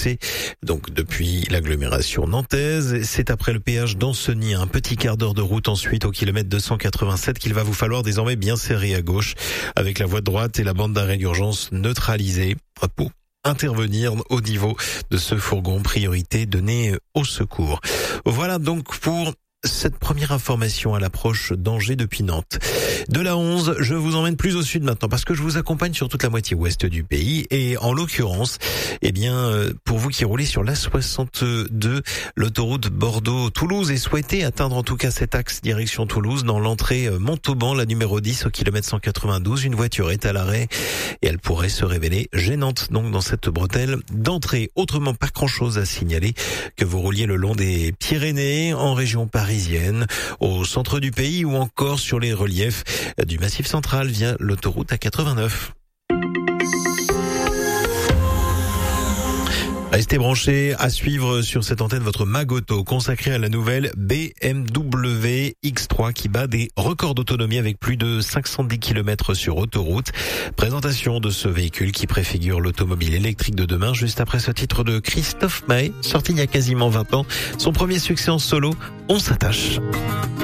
accès donc depuis l'agglomération nantaise. C'est après le péage d'Ancenis, un petit quart d'heure de route ensuite au kilomètre 287 qu'il va vous falloir désormais bien serrer à gauche avec la voie de droite et la bande d'arrêt d'urgence neutralisée pour intervenir au niveau de ce fourgon, priorité donnée au secours. Voilà donc pour cette première information à l'approche d'Angers depuis Nantes. De la 11, je vous emmène plus au sud maintenant parce que je vous accompagne sur toute la moitié ouest du pays et en l'occurrence, pour vous qui roulez sur l'A62, l'autoroute Bordeaux-Toulouse est souhaité atteindre en tout cas cet axe direction Toulouse dans l'entrée Montauban, la numéro 10 au kilomètre 192. Une voiture est à l'arrêt et elle pourrait se révéler gênante donc dans cette bretelle d'entrée. Autrement, pas grand chose à signaler que vous rouliez le long des Pyrénées en région parisienne, au centre du pays ou encore sur les reliefs du Massif central via l'autoroute A89. Restez branchés, à suivre sur cette antenne votre Magoto consacré à la nouvelle BMW X3 qui bat des records d'autonomie avec plus de 510 km sur autoroute. Présentation de ce véhicule qui préfigure l'automobile électrique de demain juste après ce titre de Christophe Maé, sorti il y a quasiment 20 ans. Son premier succès en solo, On s'attache.